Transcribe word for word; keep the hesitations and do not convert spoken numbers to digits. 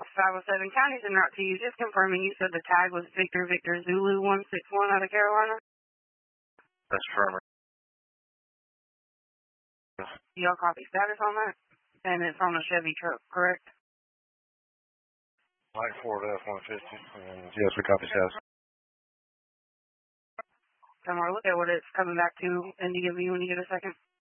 five oh seven County's en route to you. Just confirming you said the tag was Victor Victor Zulu one six one out of Carolina? That's affirmative. Y'all copy status on that? And it's on a Chevy truck, correct? Light Ford F one fifty. And yes, we copy status. Come on, look at what it's coming back to, and you give me when you get a second.